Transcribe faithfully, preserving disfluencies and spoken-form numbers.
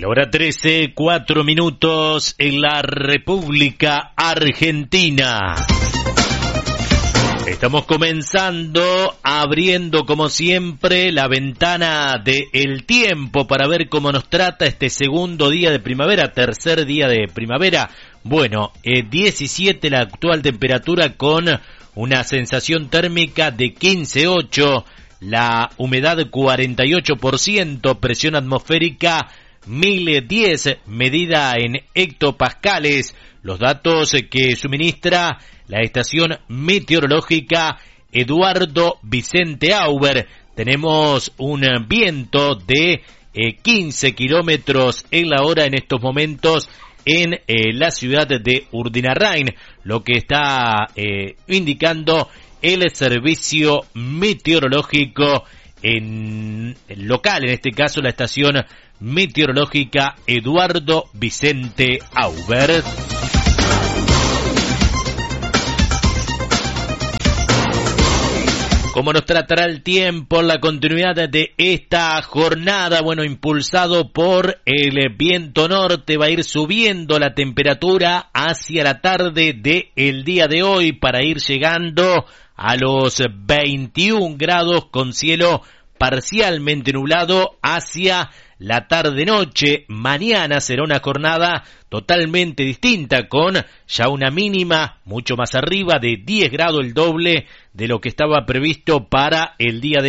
La hora trece, cuatro minutos en la República Argentina. Estamos comenzando, abriendo como siempre la ventana del tiempo para ver cómo nos trata este segundo día de primavera, tercer día de primavera. Bueno, eh, diecisiete la actual temperatura con una sensación térmica de quince coma ocho, la humedad cuarenta y ocho por ciento, presión atmosférica mil diez, medida en hectopascales, los datos que suministra la estación meteorológica Eduardo Vicente Auber. Tenemos un viento de eh, quince kilómetros en la hora en estos momentos en eh, la ciudad de Urdinarrain, lo que está eh, indicando el servicio meteorológico en el local, en este caso la estación meteorológica Eduardo Vicente Auber. ¿Cómo nos tratará el tiempo en la continuidad de esta jornada? Bueno, impulsado por el viento norte, va a ir subiendo la temperatura hacia la tarde del día de hoy para ir llegando a los veintiún grados con cielo parcialmente nublado hacia la tarde-noche. Mañana será una jornada totalmente distinta, con ya una mínima mucho más arriba de diez grados, el doble de lo que estaba previsto para el día de